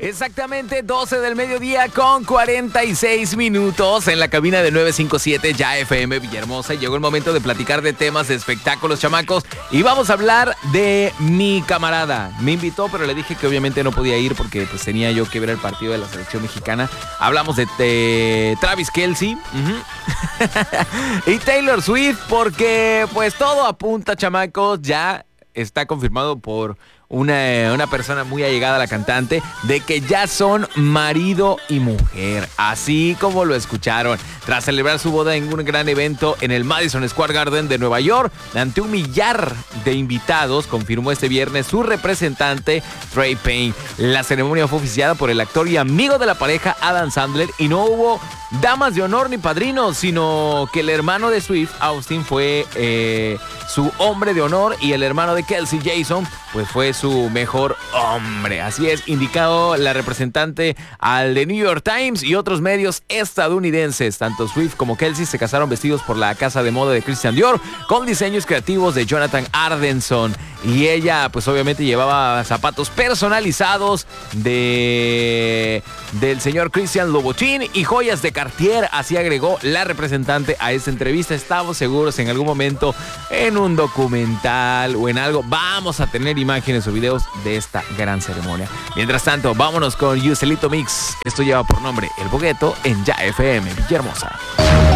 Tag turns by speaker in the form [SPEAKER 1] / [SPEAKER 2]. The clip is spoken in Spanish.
[SPEAKER 1] Exactamente 12 del mediodía con 46 minutos en la cabina de 957 Ya FM Villahermosa. Llegó el momento de platicar de temas de espectáculos, chamacos. Y vamos a hablar de mi camarada. Me invitó, pero le dije que obviamente no podía ir porque pues tenía yo que ver el partido de la selección mexicana. Hablamos de Travis Kelce y Taylor Swift porque pues todo apunta, chamacos, ya está confirmado por una persona muy allegada a la cantante de que ya son marido y mujer, así como lo escucharon. Tras celebrar su boda en un gran evento en el Madison Square Garden de Nueva York, ante 1 millar de invitados, confirmó este viernes su representante Trey Payne. La ceremonia fue oficiada por el actor y amigo de la pareja Adam Sandler y no hubo damas de honor ni padrinos, sino que el hermano de Swift, Austin, fue su hombre de honor y el hermano de Kelce, Jason, pues fue su mejor hombre. Así es, indicado la representante al The New York Times y otros medios estadounidenses. Tanto Swift como Kelce se casaron vestidos por la casa de moda de Christian Dior con diseños creativos de Jonathan Ardenson. Y ella, pues obviamente llevaba zapatos personalizados del señor Christian Louboutin y joyas de Cartier. Así agregó la representante a esta entrevista. Estamos seguros en algún momento en un documental o en algo vamos a tener imágenes o videos de esta gran ceremonia. Mientras tanto, vámonos con Yuselito Mix. Esto lleva por nombre El Bogueto en Ya FM Villahermosa.